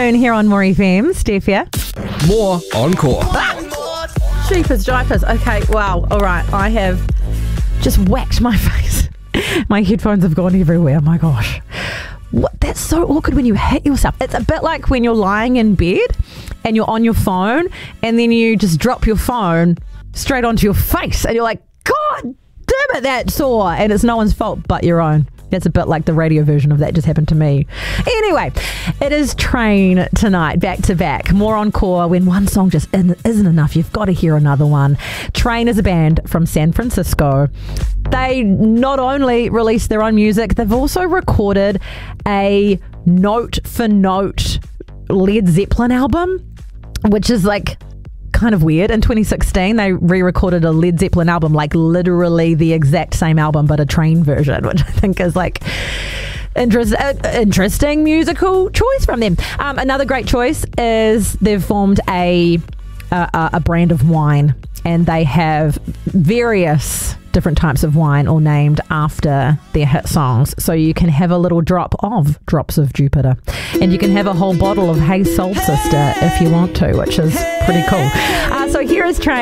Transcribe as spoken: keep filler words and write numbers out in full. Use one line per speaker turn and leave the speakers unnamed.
afternoon here on More F M. Steph here.
More Encore.
Jeepers, Jeepers. Okay, wow. All right. I have just whacked my face. My headphones have gone everywhere. My gosh. What? That's so awkward when you hit yourself. It's a bit like when you're lying in bed and you're on your phone and then you just drop your phone straight onto your face and you're like, God damn it, that's sore. And it's no one's fault but your own. That's a bit like the radio version of that just happened to me. Anyway, it is Train tonight, back to back. More Encore. When one song just isn't enough, you've got to hear another one. Train is a band from San Francisco. They not only released their own music, they've also recorded a note-for-note Led Zeppelin album, which is like kind of weird. In twenty sixteen, they re-recorded a Led Zeppelin album, like literally the exact same album, but a Train version, which I think is like interest, uh, interesting musical choice from them. Um, another great choice is they've formed a, a a brand of wine, and they have various different types of wine all named after their hit songs. So you can have a little drop of Drops of Jupiter, and you can have a whole bottle of Hey Soul Sister if you want to, which is pretty cool. Uh, so here is Train.